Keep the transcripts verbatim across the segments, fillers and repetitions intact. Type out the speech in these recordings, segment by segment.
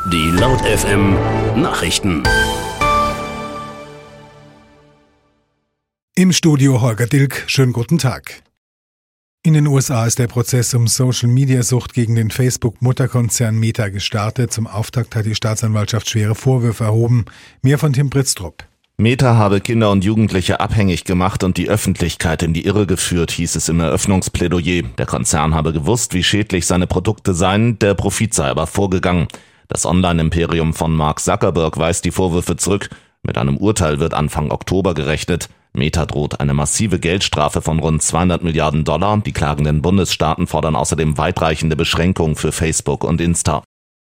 Die Laut F M Nachrichten. Im Studio Holger Dilk, schönen guten Tag. In den U S A ist der Prozess um Social-Media-Sucht gegen den Facebook-Mutterkonzern Meta gestartet. Zum Auftakt hat die Staatsanwaltschaft schwere Vorwürfe erhoben. Mehr von Tim Britztrup. Meta habe Kinder und Jugendliche abhängig gemacht und die Öffentlichkeit in die Irre geführt, hieß es im Eröffnungsplädoyer. Der Konzern habe gewusst, wie schädlich seine Produkte seien, der Profit sei aber vorgegangen. Das Online-Imperium von Mark Zuckerberg weist die Vorwürfe zurück. Mit einem Urteil wird Anfang Oktober gerechnet. Meta droht eine massive Geldstrafe von rund zweihundert Milliarden Dollar. Die klagenden Bundesstaaten fordern außerdem weitreichende Beschränkungen für Facebook und Insta.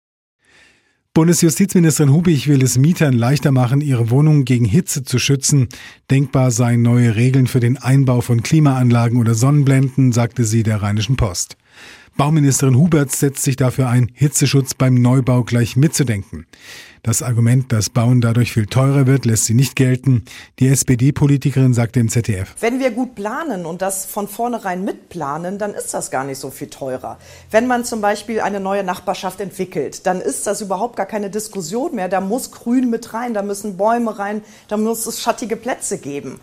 Bundesjustizministerin Hubig will es Mietern leichter machen, ihre Wohnungen gegen Hitze zu schützen. Denkbar seien neue Regeln für den Einbau von Klimaanlagen oder Sonnenblenden, sagte sie der Rheinischen Post. Bauministerin Huberts setzt sich dafür ein, Hitzeschutz beim Neubau gleich mitzudenken. Das Argument, dass Bauen dadurch viel teurer wird, lässt sie nicht gelten. Die S P D-Politikerin sagte im Z D F: Wenn wir gut planen und das von vornherein mitplanen, dann ist das gar nicht so viel teurer. Wenn man zum Beispiel eine neue Nachbarschaft entwickelt, dann ist das überhaupt gar keine Diskussion mehr. Da muss Grün mit rein, da müssen Bäume rein, da muss es schattige Plätze geben.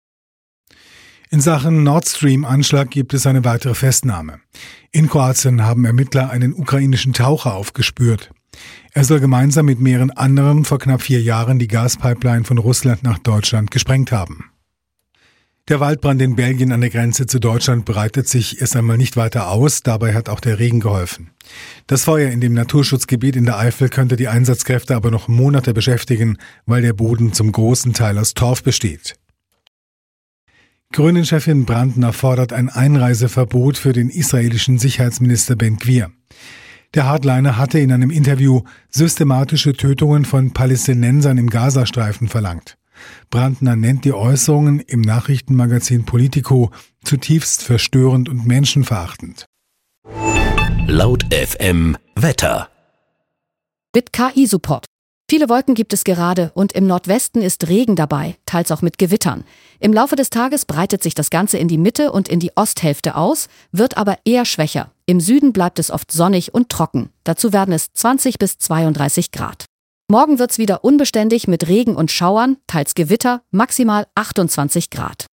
In Sachen Nord Stream-Anschlag gibt es eine weitere Festnahme. In Kroatien haben Ermittler einen ukrainischen Taucher aufgespürt. Er soll gemeinsam mit mehreren anderen vor knapp vier Jahren die Gaspipeline von Russland nach Deutschland gesprengt haben. Der Waldbrand in Belgien an der Grenze zu Deutschland breitet sich erst einmal nicht weiter aus, dabei hat auch der Regen geholfen. Das Feuer in dem Naturschutzgebiet in der Eifel könnte die Einsatzkräfte aber noch Monate beschäftigen, weil der Boden zum großen Teil aus Torf besteht. Grünen-Chefin Brandner fordert ein Einreiseverbot für den israelischen Sicherheitsminister Ben-Gvir. Der Hardliner hatte in einem Interview systematische Tötungen von Palästinensern im Gazastreifen verlangt. Brandner nennt die Äußerungen im Nachrichtenmagazin Politico zutiefst verstörend und menschenverachtend. Laut F M Wetter. Mit K I-Support. Viele Wolken gibt es gerade und im Nordwesten ist Regen dabei, teils auch mit Gewittern. Im Laufe des Tages breitet sich das Ganze in die Mitte und in die Osthälfte aus, wird aber eher schwächer. Im Süden bleibt es oft sonnig und trocken. Dazu werden es zwanzig bis zweiunddreißig Grad. Morgen wird's wieder unbeständig mit Regen und Schauern, teils Gewitter, maximal achtundzwanzig Grad.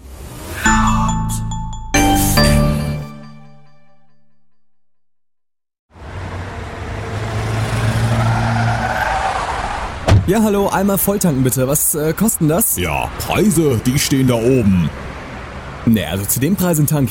Ja, hallo, einmal volltanken bitte. Was äh, kosten das? Ja, Preise, die stehen da oben. Ne, also zu den Preisen tank